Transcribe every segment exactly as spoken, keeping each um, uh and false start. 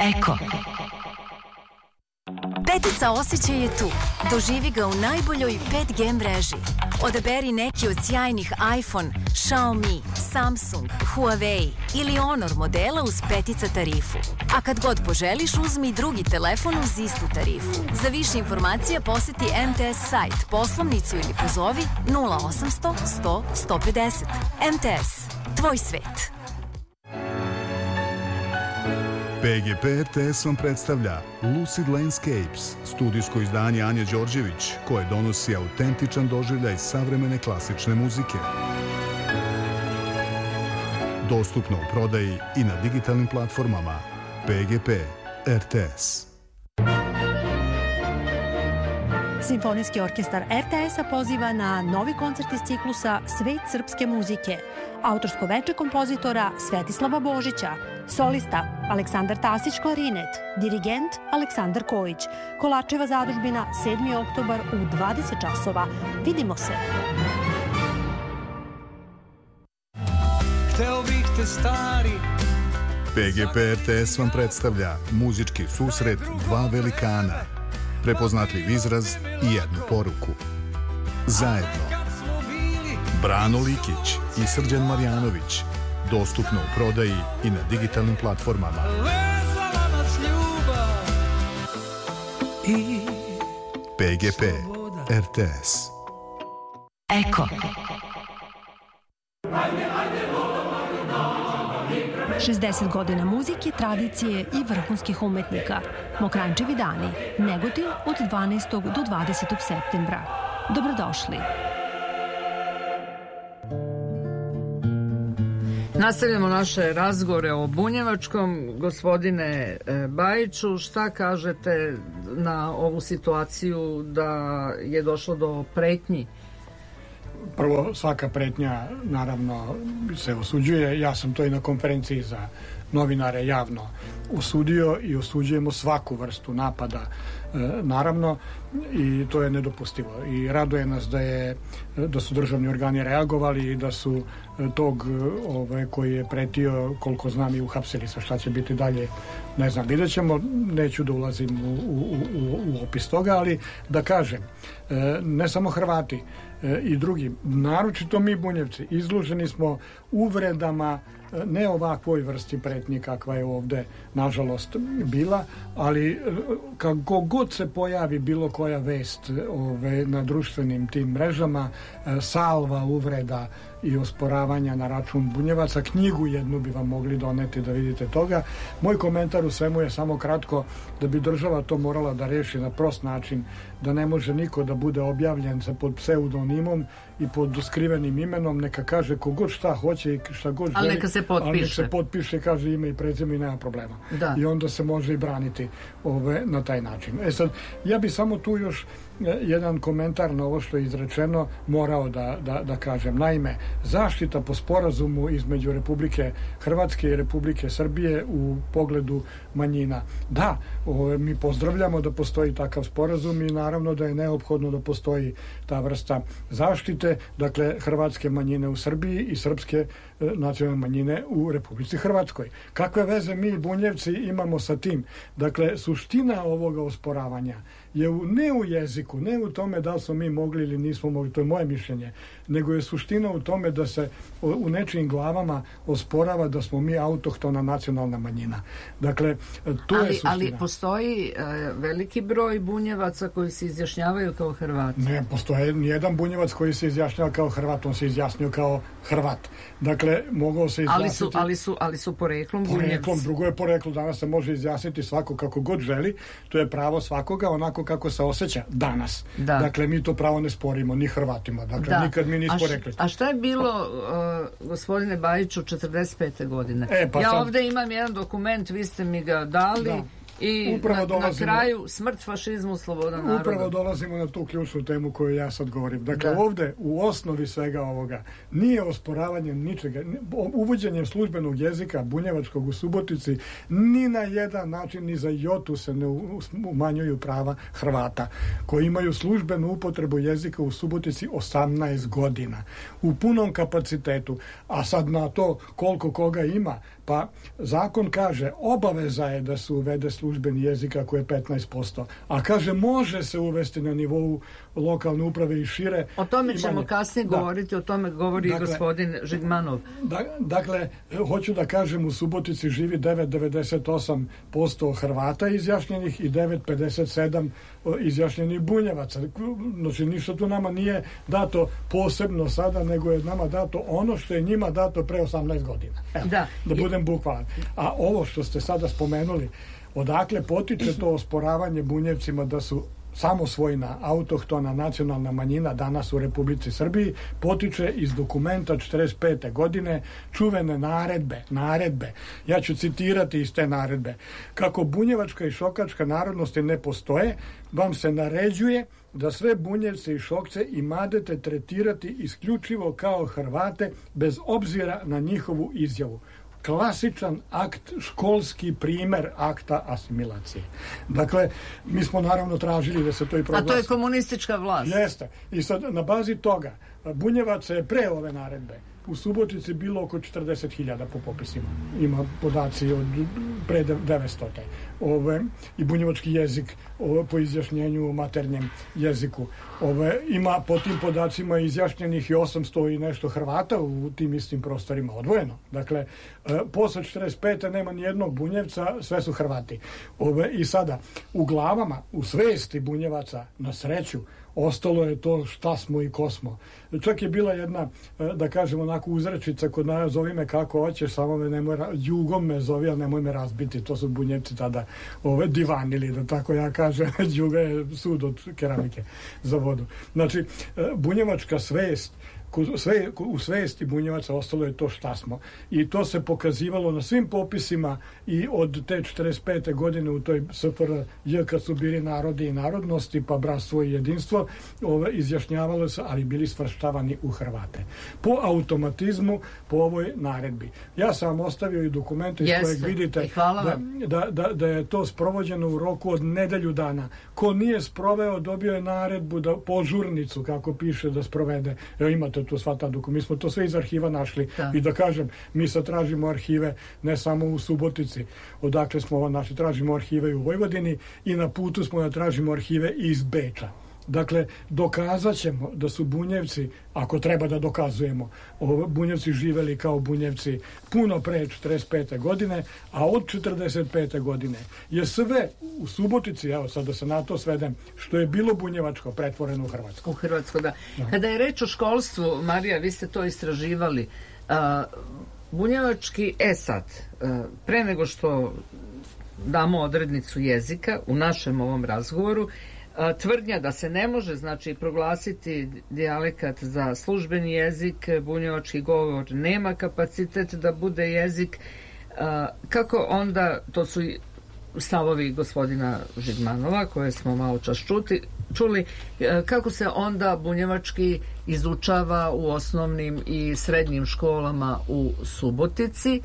Eko. Petica osjećaj je tu. Doživi ga u najboljoj pet G mreži. Odaberi neki od sjajnih iPhone, Xiaomi, Samsung, Huawei ili Honor modela uz petica tarifu. A kad god poželiš, uzmi drugi telefon uz istu tarifu. Za više informacija poseti M T S sajt, poslovnicu ili pozovi nula osamsto sto sto pedeset. M T S. Tvoj svet. P G P R T S vam predstavlja Lucid Landscapes, studijsko izdanje Anje Đorđević, koje donosi autentičan doživljaj savremene klasične muzike. Dostupno u prodaji i na digitalnim platformama. P G P R T S. Simfonijski orkestar R T S-a poziva na novi koncert iz ciklusa Svet srpske muzike. Autorsko veče kompozitora Svetislava Božića. Solista Aleksandar Tasić klarinet, dirigent Aleksandar Kojić. Kolačeva zadužbina sedmi oktobar u dvadeset časova. Vidimo se. Hteo bih te stari. P G P R T S vam predstavlja muzički susret dva velikana, prepoznatljiv izraz i jednu poruku. Zajedno. Brano Likić i Srđan Marjanović. Dostupno u prodaji i na digitalnim platformama. P G P R T S. Eko. šezdeset godina muzike, tradicije i vrhunskih umetnika. Mokrančevi dani. Negotin od dvanaestog do dvadesetog septembra. Dobrodošli. Nastavljamo naše razgovore o bunjevačkom. Gospodine Bajiću, šta kažete na ovu situaciju da je došlo do pretnji? Prvo, svaka pretnja naravno se osuđuje. Ja sam to i na konferenciji za novinare javno osudio i osuđujemo svaku vrstu napada, naravno, i to je nedopustivo. I raduje nas da je da su državni organi reagovali i da su tog ove, koji je pretio, koliko znam, i uhapsili. Sa šta će biti dalje, ne znam, vidjet ćemo. Neću da ulazim u, u, u, u opis toga, ali da kažem, ne samo Hrvati i drugi, naročito mi Bunjevci, izloženi smo uvredama, ne ovakvoj vrsti pretnji kakva je ovde nažalost bila, ali kako god se pojavi bilo koja vest ove, na društvenim tim mrežama, salva uvreda i osporavanja na račun Bunjevaca, knjigu jednu bi vam mogli doneti da vidite toga. Moj komentar u svemu je samo kratko da bi država to morala da reši na prost način, da ne može niko da bude objavljen sa pod pseudonimom i pod skrivenim imenom, neka kaže kogod šta hoće i šta god želi, ali neka se potpiše, ali neka se potpiše, kaže ime i prezime i nema problema. Da. I onda se može i braniti ove, na taj način. E sad, ja bi samo tu još jedan komentar na ovo što je izrečeno morao da, da, da kažem. Naime, zaštita po sporazumu između Republike Hrvatske i Republike Srbije u pogledu manjina. Da, o, mi pozdravljamo da postoji takav sporazum i naravno da je neophodno da postoji ta vrsta zaštite, dakle hrvatske manjine u Srbiji i srpske e, nacionalne manjine u Republici Hrvatskoj. Kakve veze mi Bunjevci imamo sa tim? Dakle, suština ovoga osporavanja je u, ne u jeziku, ne u tome da li smo mi mogli ili nismo mogli, to je moje mišljenje, nego je suština u tome da se u, u nečijim glavama osporava da smo mi autohtona nacionalna manjina. Dakle, to ali, je suština. Ali postoji uh, veliki broj Bunjevaca koji se izjašnjavaju kao Hrvati? Ne, postoje nijedan Bunjevac koji se izjašnjava kao Hrvat, on se izjasnio kao Hrvat. Dakle, mogao se izjasniti... Ali su, ali su, ali su poreklom Bunjevci. Poreklom, drugo je poreklo, danas se može izjasniti svako kako god želi, to je pravo svakoga, onako kako se osjeća danas. Da. Dakle, mi to pravo ne sporimo, ni Hrvatima. Dakle, da. Nikad mi nismo a rekli. A šta je bilo, uh, gospodine Bajiću, četrdeset pete godine? E, pa ja sad... ovde imam jedan dokument, vi ste mi ga dali... Da. I na, na kraju smrt fašizmu, sloboda naroda. Upravo dolazimo na tu ključnu temu koju ja sad govorim. Dakle, da. Ovde u osnovi svega ovoga nije osporavanje ničega, uvođenje službenog jezika bunjevačkog u Subotici ni na jedan način, ni za jotu se ne umanjuju prava Hrvata koji imaju službenu upotrebu jezika u Subotici osamnaest godina u punom kapacitetu. A sad na to koliko koga ima, Pa zakon kaže obaveza je da se uvede službeni jezik ako je petnaest posto, a kaže može se uvesti na nivou lokalne uprave i šire. O tome ćemo kasnije da. govoriti, o tome govori dakle, gospodin Žigmanov. Da, dakle, hoću da kažem, u Subotici živi devet zarez devedeset osam posto Hrvata izjašnjenih i devet zarez pedeset sedam izjašnjenih Bunjevaca. Znači, ništa tu nama nije dato posebno sada, nego je nama dato ono što je njima dato pre osamnaest godina. Evo, da. da budem bukvalan. A ovo što ste sada spomenuli, odakle potiče to osporavanje Bunjevcima da su samosvojna, autohtona nacionalna manjina danas u Republici Srbiji, potiče iz dokumenta četrdeset pete godine, čuvene naredbe, naredbe. Ja ću citirati iz te naredbe. Kako bunjevačka i šokačka narodnosti ne postoje, vam se naređuje da sve Bunjevce i Šokce imadete tretirati isključivo kao Hrvate bez obzira na njihovu izjavu. Klasičan akt, školski primer akta asimilacije. Dakle, mi smo naravno tražili da se to i proglasi. A to je komunistička vlast. Jeste. I sad, na bazi toga, Bunjevaca je pre ove naredbe u Subotici bilo oko četrdeset hiljada po popisima. Ima podaci od pre devetsto. Ove, i bunjevački jezik ove, po izjašnjenju maternjem jeziku. Ove, ima po tim podacima izjašnjenih i osamsto i nešto Hrvata u tim istim prostorima odvojeno. Dakle, e, posle četrdeset pete nema ni jednog Bunjevca, sve su Hrvati. Ove, I sada, u glavama, u svesti Bunjevaca, na sreću, ostalo je to šta smo i ko smo. Čak je bila jedna, da kažem, onako uzrečica kod nas, zovi me kako hoćeš, samo me nemoj, jugom me zovi, ali nemoj me razbiti. To su Bunjevci tada ove, divanili, da tako ja kažem. Juga je sud od keramike za vodu. Znači, bunjevačka svest, sve, u svesti Bunjevaca ostalo je to šta smo. I to se pokazivalo na svim popisima i od te četrdeset pete godine u toj S F R J kad su bili narodi i narodnosti, pa bratstvo i jedinstvo, ove, izjašnjavalo se, ali bili svrštavani u Hrvate. Po automatizmu, po ovoj naredbi. Ja sam vam ostavio i dokumente iz Jeste. kojeg vidite da, da, da, da je to sprovođeno u roku od nedelju dana. Ko nije sproveo, dobio je naredbu da požurnicu, kako piše, da sprovede. Evo imate to sva ta dokument. Mi smo to sve iz arhiva našli. Da. I da kažem, mi sad tražimo arhive ne samo u Subotici, odakle smo ovo našli, tražimo arhive i u Vojvodini i na putu smo da tražimo arhive iz Beča. Dakle, dokazat ćemo da su Bunjevci, ako treba da dokazujemo, Bunjevci živeli kao Bunjevci puno pre četrdeset pete godine, a od četrdeset pete godine je sve u Subotici, evo sad da se na to svedem, što je bilo bunjevačko pretvoreno u Hrvatsko. U Hrvatsko, da. da. Kada je reč o školstvu, Marija, vi ste to istraživali, a, bunjevački, e sad, a, pre nego što damo odrednicu jezika u našem ovom razgovoru, tvrdnja da se ne može, znači, proglasiti dijalekat za službeni jezik, bunjevački govor nema kapacitet da bude jezik. Kako onda, to su stavovi gospodina Žigmanova koje smo malo čas čuti, čuli, kako se onda bunjevački izučava u osnovnim i srednjim školama u Subotici?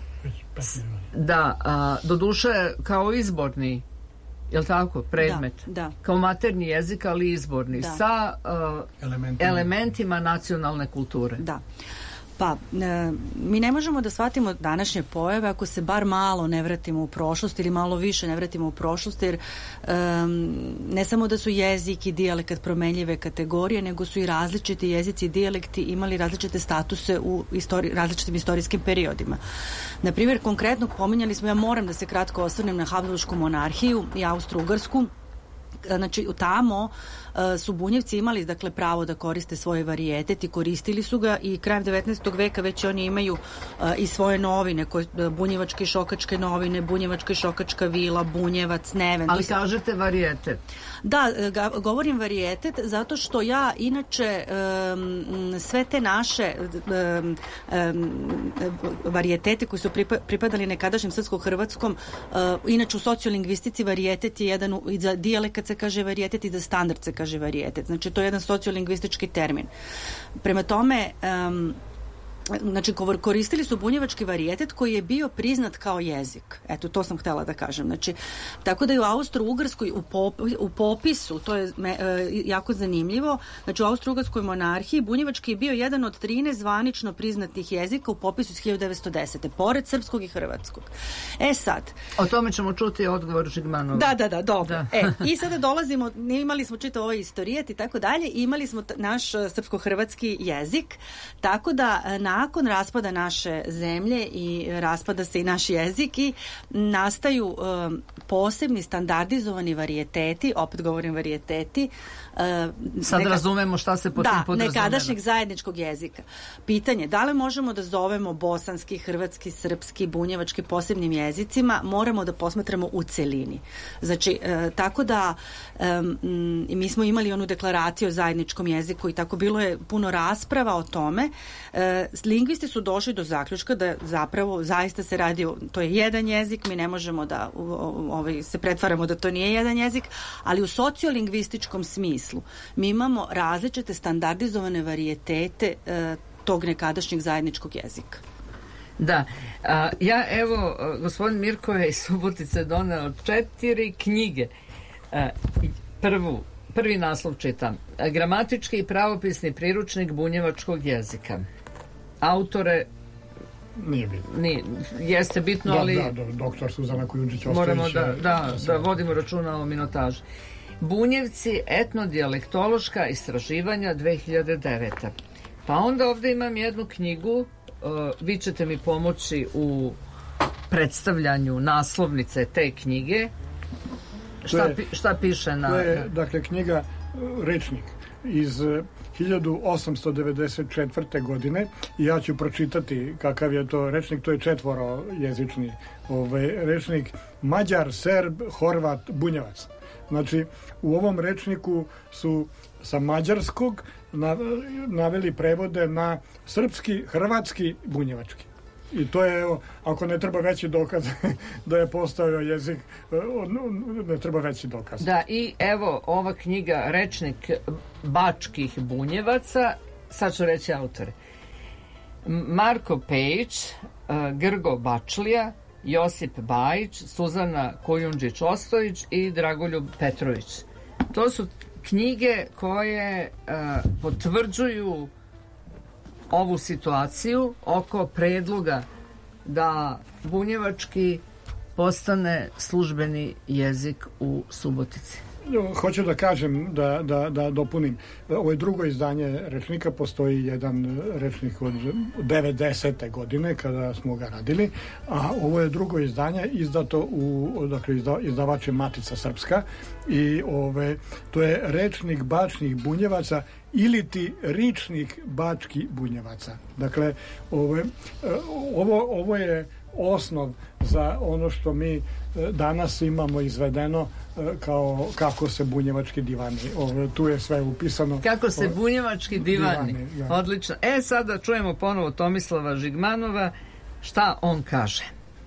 Da, a, doduše kao izborni, jel tako, predmet? Da, da. Kao maternji jezik, ali izborni, da. sa uh, elementima. elementima nacionalne kulture. Da. Pa, e, mi ne možemo da shvatimo današnje pojave ako se bar malo ne vratimo u prošlost ili malo više ne vratimo u prošlost, jer e, ne samo da su jezik i dijalekat promenljive kategorije, nego su i različiti jezici i dijalekti imali različite statuse u istori, različitim istorijskim periodima. Na primjer, konkretno pominjali smo, ja moram da se kratko osvrnem na Habsburšku monarhiju i Austro-Ugarsku. Znači, tamo uh, su Bunjevci imali, dakle, pravo da koriste svoje varijetet i koristili su ga i krajem devetnaestog veka već oni imaju uh, i svoje novine, koje, bunjevačke i šokačke novine, bunjevačka i šokačka vila, Bunjevac, Neven. Ali kažete varijetet. Da, ga, govorim varijetet zato što ja inače um, sve te naše um, um, varijetete koji su pripa, pripadali nekadašnjem srpsko-hrvatskom, uh, inače u sociolingvistici varijetet je jedan, i za dijalekat se kaže varijetet i za standard se kaže varijetet. Znači, to je jedan sociolingvistički termin. Prema tome, um, znači koristili su bunjevački varijetet koji je bio priznat kao jezik. Eto, to sam htela da kažem. Znači, tako da je u Austro-Ugarskoj u, pop, u popisu, to je me, e, jako zanimljivo, znači u Austro-Ugarskoj monarhiji bunjevački je bio jedan od trinaest zvanično priznatih jezika u popisu iz hiljadu devetsto desete. Pored srpskog i hrvatskog. E sad... O tome ćemo čuti odgovor Žigmanova. Da, da, da, dobro. Da. E, i sada dolazimo, imali smo čitav ovaj istorijet i tako dalje, imali smo t- naš srpsko-hrvatski jezik, tako da nakon raspada naše zemlje i raspada se i naš jezik i nastaju um, posebni standardizovani varijeteti, opet govorim varijeteti. Uh, Sad neka, razumemo šta se po tim podrazumeva. Da, nekadašnjeg zajedničkog jezika. Pitanje, da li možemo da zovemo bosanski, hrvatski, srpski, bunjevački posebnim jezicima, moramo da posmatramo u celini. Znači, uh, tako da um, mi smo imali onu deklaraciju o zajedničkom jeziku i tako bilo je puno rasprava o tome. Uh, lingvisti su došli do zaključka da zapravo zaista se radi o, to je jedan jezik, mi ne možemo da ovaj, se pretvaramo da to nije jedan jezik, ali u sociolingvističkom smislu mi imamo različite standardizovane varijetete e, tog nekadašnjeg zajedničkog jezika. Da, a, ja evo, gospodin Mirko je iz Subotice doneo četiri knjige. A, prvu, prvi naslov čitam. Gramatički i pravopisni priručnik bunjevačkog jezika. Autore nije bitno. Nije, jeste bitno, da, ali... Da, da, doktor Suzana Kujundžić-Ostojić. Moramo da, da, da vodimo računa o minutaži. Bunjevci, etnodijalektološka istraživanja dve hiljade devete. Pa onda ovdje imam jednu knjigu, uh, vi ćete mi pomoći u predstavljanju naslovnice te knjige. Šta, je, pi, šta piše na... To je, dakle, knjiga Rečnik iz hiljadu osamsto devedeset četvrte. godine i ja ću pročitati kakav je to rečnik, to je četvoro jezični ovaj, rečnik, Mađar, Serb, Horvat, Bunjevac. Znači, u ovom rečniku su sa mađarskog naveli prevode na srpski, hrvatski, bunjevački. I to je, evo, ako ne treba veći dokaz da je postojao jezik, ne treba veći dokaz. Da, i evo ova knjiga Rečnik bačkih bunjevaca, sad ću reći autore. Marko Pejić, Grgo Bačlija, Josip Bajić, Suzana Kujundžić-Ostojić i Dragoljub Petrović. To su knjige koje uh, potvrđuju ovu situaciju oko predloga da bunjevački postane službeni jezik u Subotici. Hoću da kažem, da, da, da dopunim. Ovo je drugo izdanje rečnika, postoji jedan rečnik od devedesete. godine kada smo ga radili, a ovo je drugo izdanje izdato u, dakle, izda, izdavač je Matica Srpska i ove, to je rečnik bačnih bunjevaca ili ti ričnik bački bunjevaca. Dakle, ove, ovo, ovo je osnov za ono što mi danas imamo izvedeno kao kako se bunjevački divani. Ovo, tu je sve upisano. Kako se bunjevački divani. divani ja. Odlično. E, sada čujemo ponovo Tomislava Žigmanova. Šta on kaže?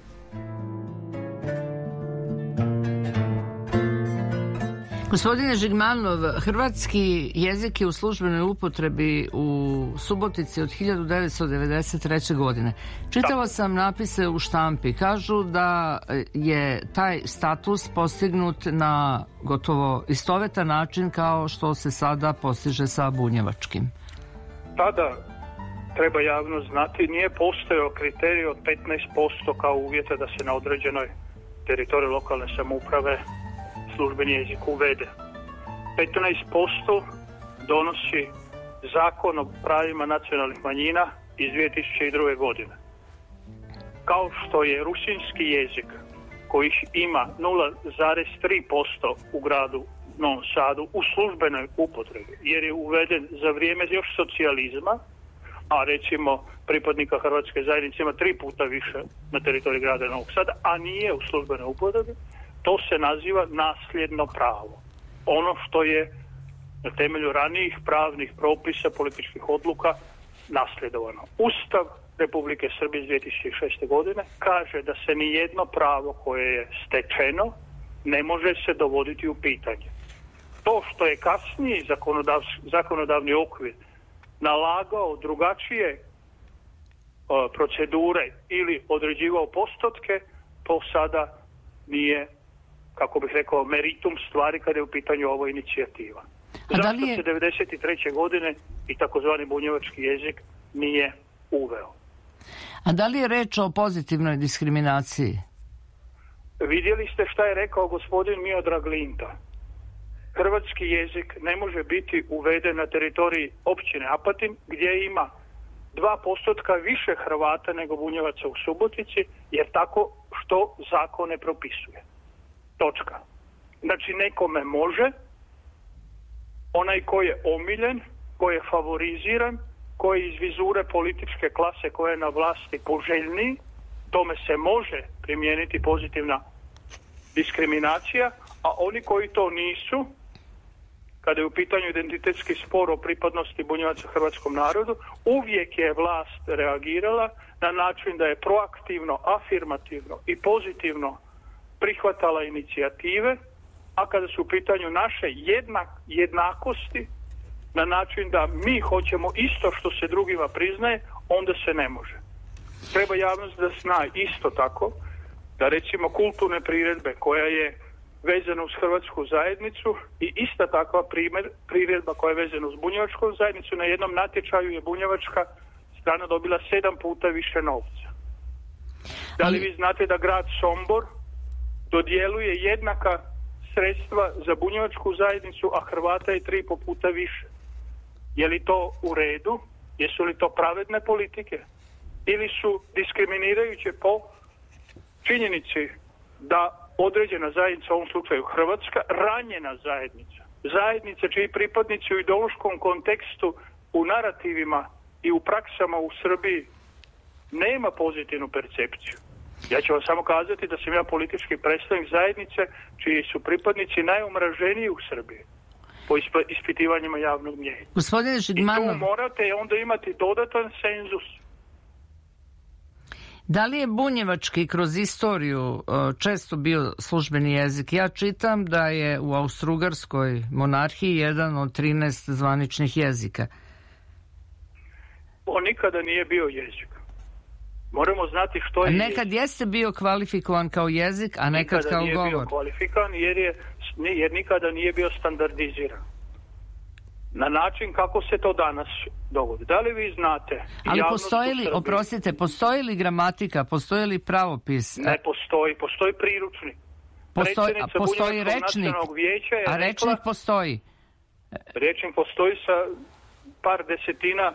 Gospodine Žigmanov, hrvatski jezik je u službenoj upotrebi u Subotici od hiljadu devetsto devedeset treće. godine. Čitala sam napise u štampi. Kažu da je taj status postignut na gotovo istovetan način kao što se sada postiže sa bunjevačkim. Tada treba javno znati, nije postojao kriterij od petnaest posto kao uvjeta da se na određenoj teritoriji lokalne samouprave službeni jezik uvede. petnaest posto donosi Zakon o pravima nacionalnih manjina iz dvije tisuće druge. godine. Kao što je rusinski jezik koji ima nula zarez tri posto u gradu Novom Sadu u službenoj upotrebi, jer je uveden za vrijeme još socijalizma, a recimo pripadnika hrvatske zajednice ima tri puta više na teritoriji grada Novog Sada, a nije u službenoj upotrebi, to se naziva nasljedno pravo. Ono što je na temelju ranijih pravnih propisa, političkih odluka nasljedovano. Ustav Republike Srbije iz dvije tisuće šeste. godine kaže da se ni jedno pravo koje je stečeno ne može se dovoditi u pitanje. To što je kasniji zakonodav, zakonodavni okvir nalagao drugačije procedure ili određivao postotke, to sada nije, kako bih rekao, meritum stvari kada je u pitanju ova inicijativa. Zašto da li je... se devedeset treće godine i takozvani bunjevački jezik nije uveo? A da li je reč o pozitivnoj diskriminaciji? Vidjeli ste šta je rekao gospodin Miodrag Linta. Hrvatski jezik ne može biti uveden na teritoriji općine Apatin, gdje ima dva postotka više Hrvata nego Bunjevaca u Subotici, jer tako što zakon ne propisuje. Točka. Znači nekome može, onaj ko je omiljen, ko je favoriziran, ko je iz vizure političke klase koja je na vlasti poželjniji, tome se može primijeniti pozitivna diskriminacija, a oni koji to nisu, kada je u pitanju identitetski spor o pripadnosti Bunjevaca hrvatskom narodu, uvijek je vlast reagirala na način da je proaktivno, afirmativno i pozitivno prihvatala inicijative, a kada su u pitanju naše jednak, jednakosti, na način da mi hoćemo isto što se drugima priznaje, onda se ne može. Treba javnost da zna isto tako, da recimo kulturne priredbe koja je vezana uz hrvatsku zajednicu i ista takva primjer, priredba koja je vezana uz bunjevačku zajednicu, na jednom natječaju je bunjevačka strana dobila sedam puta više novca. Da li vi znate da grad Sombor dodjeluje jednaka sredstva za bunjevačku zajednicu, a Hrvata je tri i po puta više? Je li to u redu? Jesu li to pravedne politike? Ili su diskriminirajuće po činjenici da određena zajednica, u ovom slučaju Hrvatska, ranjena zajednica, zajednica čiji pripadnici u ideološkom kontekstu, u narativima i u praksama u Srbiji nema pozitivnu percepciju. Ja ću vam samo kazati da sam ja politički predstavnik zajednice čiji su pripadnici najomraženiji u Srbiji po ispitivanjima javnog mnjenja. Gospodine Žigmanov, i tu morate onda imati dodatan senzus. Da li je bunjevački kroz istoriju često bio službeni jezik? Ja čitam da je u Austrougarskoj monarhiji jedan od trinaest zvaničnih jezika. On nikada nije bio jezik. Moramo znati što je nekad jezik. Jeste bio kvalifikovan kao jezik, a nekad nikada kao nije govor. Bio kvalifikovan jer, je, jer nikada nije bio standardiziran. Na način kako se to danas dogodi. Da li vi znate? Ali postoji li, oprostite, postoji li gramatika, postoji li pravopis? Ne postoji, postoji priručnik. Postoji, a postoji rečnik, a rečnik rekla, postoji. Rečnik postoji sa par desetina e,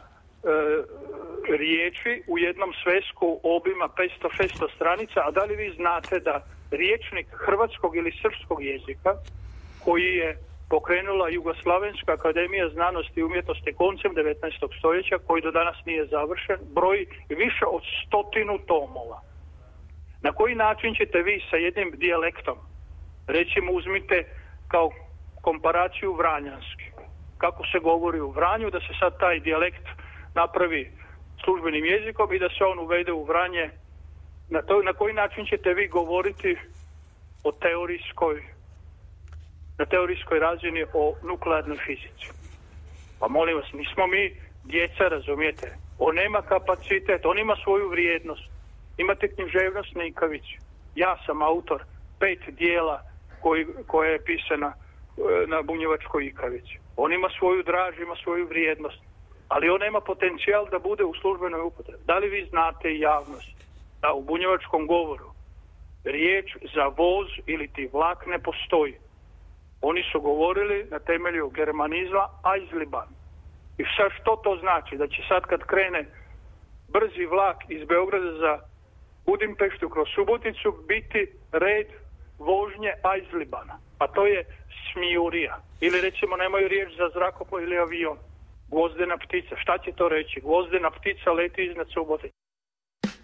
riječi u jednom svesku obima petsto šesto stranica, a da li vi znate da riječnik hrvatskog ili srpskog jezika koji je pokrenula Jugoslavenska akademija znanosti i umjetnosti koncem devetnaestog stoljeća, koji do danas nije završen, broji više od stotinu tomova. Na koji način ćete vi sa jednim dijalektom, recimo uzmite kao komparaciju vranjanski, kako se govori u Vranju, da se sad taj dijalekt napravi službenim jezikom i da se on uvede u Vranje, na, to, na koji način ćete vi govoriti o teorijskoj na teorijskoj razini o nuklearnoj fizici? Pa molim vas, nismo mi djeca, razumijete? On nema kapacitet, on ima svoju vrijednost. Imate književnost Nikavić. Ja sam autor pet dijela koji, koje je pisana na bunjevačkoj ikavici. On ima svoju draž, ima svoju vrijednost, ali on nema potencijal da bude u službenoj upotrebi. Da li vi znate javnost da u bunjevačkom govoru riječ za voz ili ti vlak ne postoji? Oni su govorili na temelju germanizma Eislibahn. I sad što to znači? Da će sad kad krene brzi vlak iz Beograda za Budimpeštu kroz Suboticu biti red vožnje Eislibahna. A to je smijurija. Ili recimo nemaju riječ za zrakoplov ili avion. Gvozdena ptica. Šta će to reći? Gvozdena ptica leti iznad Subotice.